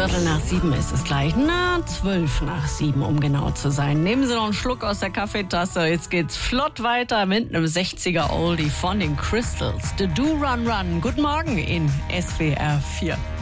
6:15 ist es gleich. 6:12, um genau zu sein. Nehmen Sie noch einen Schluck aus der Kaffeetasse. Jetzt geht's flott weiter mit einem 60er Oldie von den Crystals. The Do Run Run. Guten Morgen in SWR 4.